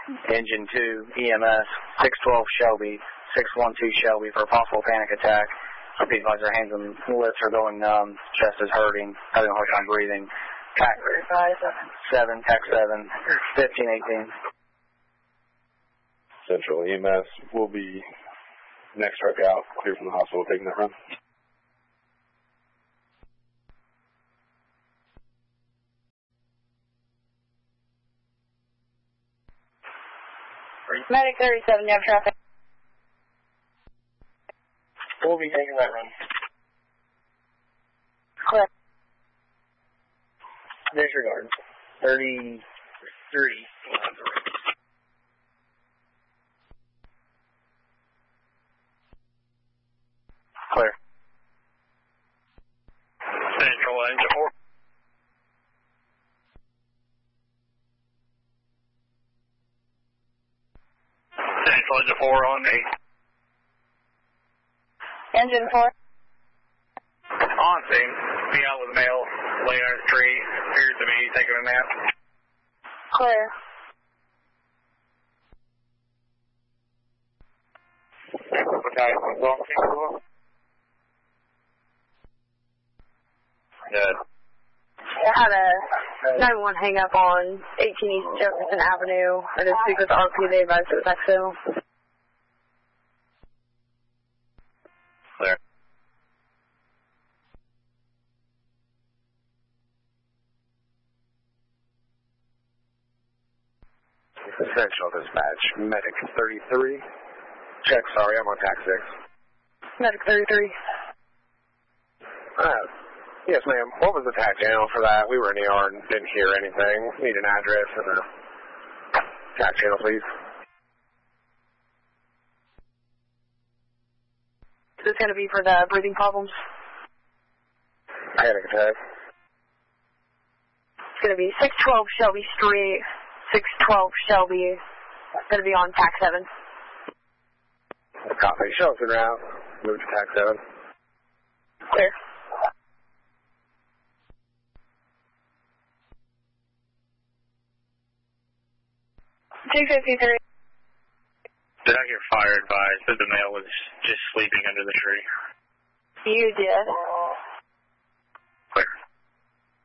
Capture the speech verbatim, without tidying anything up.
Engine two, E M S, six twelve Shelby, six one two Shelby for a possible panic attack. Be advised, our hands and lips are going numb, chest is hurting, having a hard time breathing. Tac seven, Tac seven, fifteen eighteen. Central E M S will be next truck out, clear from the hospital, taking that run. Medic thirty-seven, you have traffic. We'll be taking that run. Clear. Disregard. thirty-three. Clear. Central engine four. Central engine four on eight. Engine four. On scene. Be out with male. Laying on a tree. Appears to be taking a nap. Clear. Okay. Good. I had a nine one hang up on eighteen East Jefferson Avenue. I did speak with R P. They advised it was accidental. Clear. Central dispatch, medic thirty-three. Check, sorry, I'm on tac six. Medic thirty-three. Uh, yes, ma'am. What was the tac channel for that? We were in the yard and didn't hear anything. Need an address and a tac channel, please. Is this going to be for the breathing problems? Panic attack. It's going to be six twelve Shelby Street, six twelve Shelby. It's going to be on tac seven. Copy. Shelton route. Move to tac seven. Clear. two fifty-three. Did I get fire advised that the male was just sleeping under the tree? You did.